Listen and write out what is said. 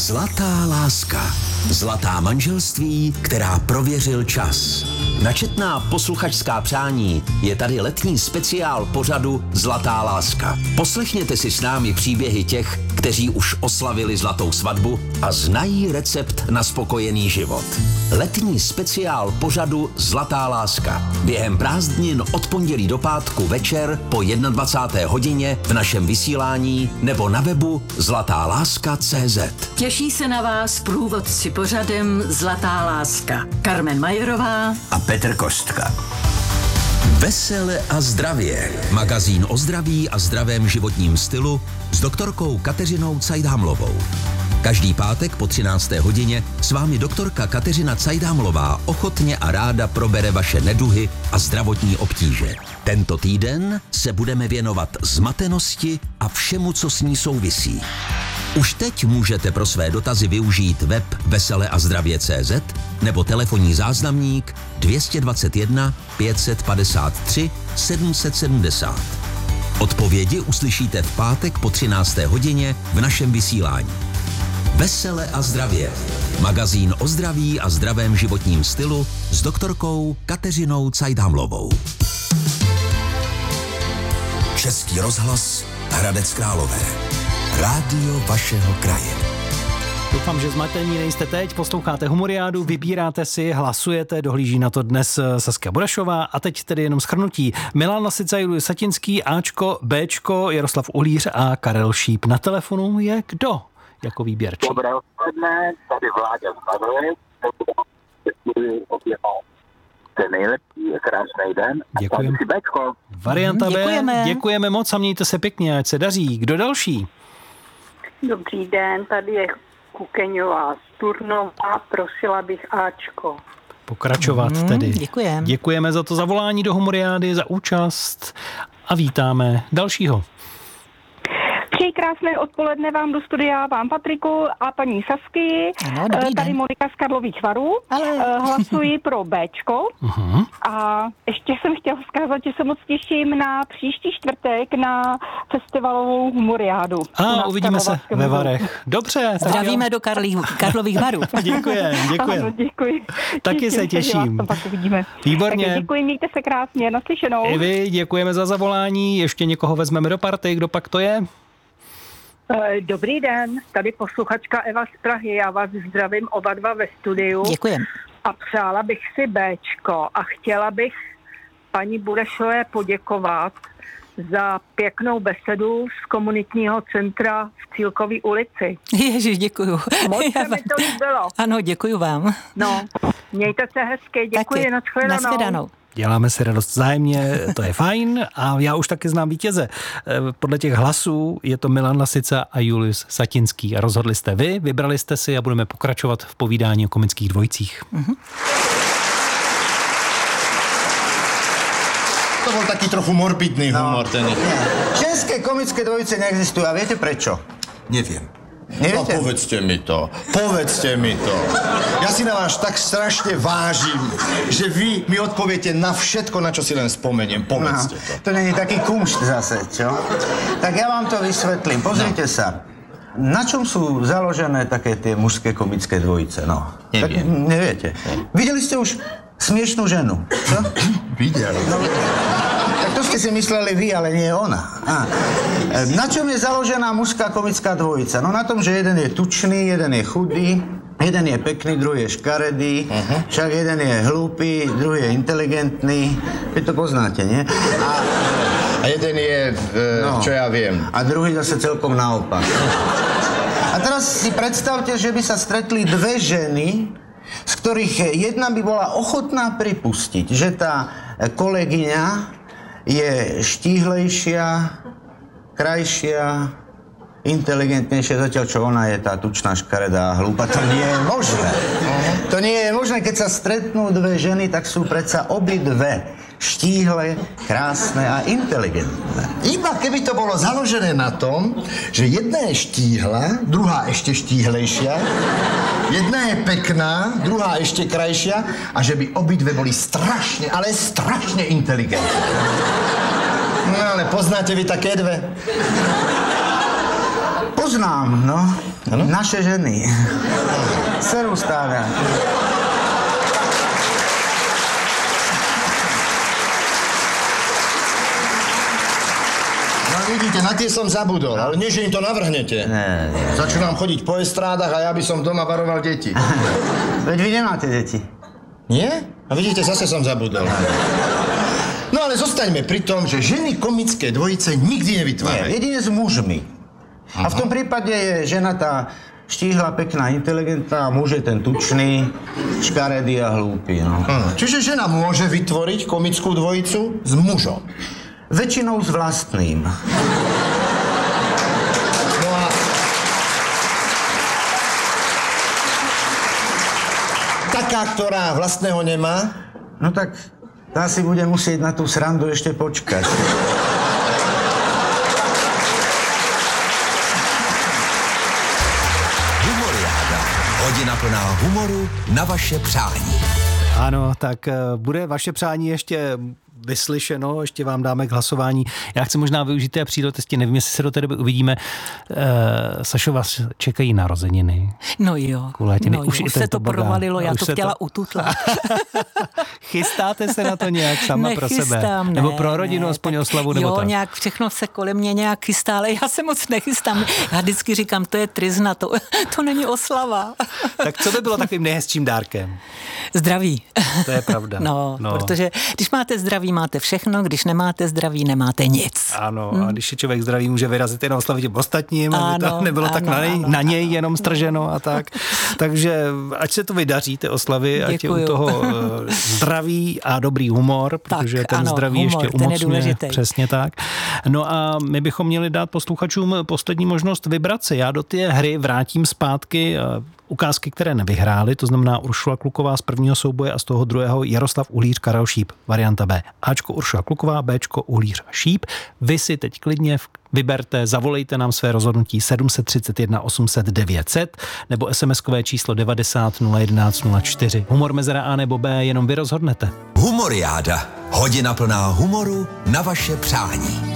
Zlatá láska. Zlatá manželství, která prověřil čas. Na četná posluchačská přání je tady letní speciál pořadu Zlatá láska. Poslechněte si s námi příběhy těch, kteří už oslavili zlatou svatbu a znají recept na spokojený život. Letní speciál pořadu Zlatá láska. Během prázdnin od pondělí do pátku večer po 21. hodině v našem vysílání nebo na webu zlatáláska.cz. Těší se na vás průvodci pořadem Zlatá láska. Karmen Majerová a Petr Kostka. Vesele a zdravě. Magazín o zdraví a zdravém životním stylu s doktorkou Kateřinou Cajdámlovou. Každý pátek po 13. hodině s vámi doktorka Kateřina Cajdámlová ochotně a ráda probere vaše neduhy a zdravotní obtíže. Tento týden se budeme věnovat zmatenosti a všemu, co s ní souvisí. Už teď můžete pro své dotazy využít web veseleazdravě.cz nebo telefonní záznamník 221 553 770. Odpovědi uslyšíte v pátek po 13. hodině v našem vysílání. Vesele a zdravě. Magazín o zdraví a zdravém životním stylu s doktorkou Kateřinou Cajdámlovou. Český rozhlas Hradec Králové. Rádio vašeho kraje. Doufám, že zmatení nejste teď, posloucháte Humoriádu, vybíráte si, hlasujete, dohlíží na to dnes Saskia Burašová a teď tedy jenom shrnutí. Milan Lasica, Julius Satinský, Ačko, Bčko, Jaroslav Uhlíř a Karel Šíp. Na telefonu je kdo jako výběrčí? Dobré odpoledne, tady Vláďa z Badovy, ten nejlepší, krásný den. Děkujeme. Varianta B, děkujeme moc a mějte se pěkně, ať se daří. Kdo další? Dobrý den, tady je Kukeňová z Turnova, prosila bych Ačko. Pokračovat tedy. Děkujeme. Děkujeme za to zavolání do Humoriády, za účast a vítáme dalšího. Přeji krásné odpoledne vám do studia, vám Patriku a paní Sasky. Ano, dobrý tady den. Monika z Karlových Varů. Hlasuji pro Bčko. A ještě jsem chtěla vzkázat, že se moc těším na příští čtvrtek na festivalovou Humoriádu. A uvidíme se ve Varech. Dobře. Zdravíme do Karlových Varů. Děkujem. Ano, děkuji. Taky se těším. Pak uvidíme. Výborně. Takže děkuji, mějte se krásně, naslyšenou. I vy, děkujeme za zavolání. Ještě někoho vezmeme do party. Kdo pak to je? Dobrý den, tady posluchačka Eva z Prahy, já vás zdravím oba dva ve studiu. Děkujeme. A přála bych si Bčko a chtěla bych paní Burešové poděkovat za pěknou besedu z komunitního centra v Cílkové ulici. Ježiš, děkuju. Moc se mi to líbilo. Ano, děkuju vám. No, mějte se hezky, děkuji, nashledanou. Děláme si radost vzájemně, to je fajn a já už taky znám vítěze. Podle těch hlasů je to Milan Lasica a Julius Satinský. Rozhodli jste vy, vybrali jste si a budeme pokračovat v povídání o komických dvojicích. To bol taký trochu morbidný humor. Ženské komické dvojice neexistujú a viete prečo? Neviem. Neviete? No povedzte mi to. Ja si na vás tak strašne vážim, že vy mi odpoviete na všetko, na čo si len spomeniem. Povedzte to. To není taký kumšt zase, čo? Tak ja vám to vysvetlím. Pozrite sa. Na čom sú založené také tie mužské komické dvojice? No. Neviem. Tak, neviete. Videli ste už Smiešnú ženu, čo? Videli. No, tak to ste si mysleli vy, ale nie ona. Na čom je založená mužská komická dvojica? No na tom, že jeden je tučný, jeden je chudý, jeden je pekný, druhý je škaredý, však jeden je hlúpy, druhý je inteligentný. Vy to poznáte, nie? A jeden je, čo ja viem. A druhý zase celkom naopak. A teraz si predstavte, že by sa stretli dve ženy, z ktorých jedna by bola ochotná pripustiť, že tá kolegyňa je štíhlejšia, krajšia, inteligentnejšia, zatiaľ čo ona je tá tučná, škaredá a hlúpa. To nie je možné. To nie je možné, keď sa stretnú dve ženy, tak sú predsa obidve štíhle, krásne a inteligentné. Iba keby to bolo založené na tom, že jedna je štíhla, druhá ešte štíhlejšia, jedna je pekná, druhá ešte krajšia a že by obidve boli strašne, ale strašne inteligentné. No ale poznáte vy také dve? Poznám, no. Ano? Naše ženy. Seru stávia. No vidíte, na tie som zabudol, ale nie, že im to navrhnete. Ne. Začnú nám chodiť po estrádach a ja by som doma varoval deti. Veď vy nemáte deti. Nie? A vidíte, zase som zabudol. No ale zostaňme pri tom, že ženy komické dvojice nikdy nevytvárajú. Nie, jedine s mužmi. A v tom prípade je žena tá štíhla, pekná, inteligentná a muž je ten tučný, škaredý a hlúpy. No. Čiže žena môže vytvoriť komickú dvojicu s mužom. Väčšinou s vlastným. No a... Taká, ktorá vlastného nemá? No tak tá si bude musieť na tú srandu ešte počkať. Humoriáda. Hodina plná humoru na vaše přání. Ano, tak bude vaše přání ještě vyslyšeno, ještě vám dáme k hlasování. Já chci možná využít té příležitosti, nevím, jestli se do té doby uvidíme. Sašo, vás čekají narozeniny. No jo, už se to provalilo, já to chtěla ututlat. Chystáte se na to nějak sama pro sebe? Nebo pro rodinu, aspoň oslavu? Nebo jo, tak? Nějak všechno se kolem mě nějak chystá, ale já se moc nechystám. Já vždycky říkám, to je tryzna, to není oslava. Tak co by bylo takovým nejhezčím dárkem? Zdraví. To je pravda. No, protože když máte zdraví, máte všechno, když nemáte zdraví, nemáte nic. Ano, a když je člověk zdravý, může vyrazit jenom oslavit těm ostatním, aby to nebylo tak na něj jenom strženo a tak. Takže ať se to vydaří, ty oslavy, ať je u toho zdraví a dobrý humor, protože tak, ten zdraví humor, ještě umocňuje. Přesně tak. No a my bychom měli dát posluchačům poslední možnost vybrat se. Já do té hry vrátím zpátky ukázky, které nevyhrály, to znamená Uršula Kluková z prvního souboje a z toho druhého Jaroslav Uhlíř, Karel Šíp, varianta B. Ačko Uršula Kluková, Bčko Uhlíř Šíp. Vy si teď klidně vyberte, zavolejte nám své rozhodnutí 731 800 900 nebo SMS-kové číslo 90 011 04. Humor mezera A nebo B, jenom vy rozhodnete. Humoriáda. Hodina plná humoru na vaše přání.